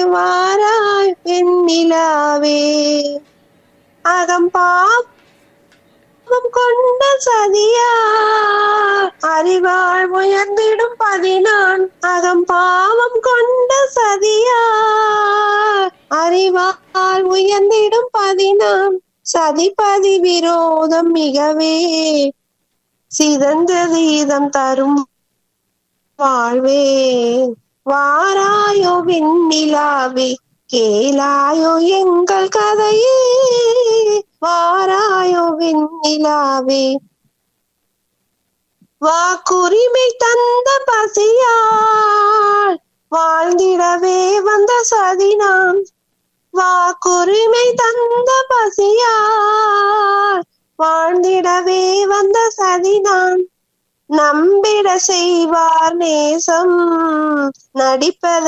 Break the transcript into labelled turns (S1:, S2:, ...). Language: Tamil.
S1: வாராய் வெண்ணிலாவே. அகம்பாவம் கொண்ட சதியா அறிவாள் உயர்ந்திடும் 14. அகம்பாவம் கொண்ட சதியா அறிவாள் உயர்ந்திடும் 14. சதிபதி விரோதம் மிகவே சிதந்தது இதம் தரும் வாழ்வே. வாராயோ வெண்ணிலாவே கேளாயோ எங்கள் கதையே. வாராயோ வெண்ணிலாவே. வாக்குரிமை தந்த பசியால் வாழ்ந்திடவே வந்த சதினான். வாக்குரிமை தந்த பசியால் வாழ்ந்திடவே வந்த சதினான். நம்பிட செய்வார் நேசம் நடிப்பதை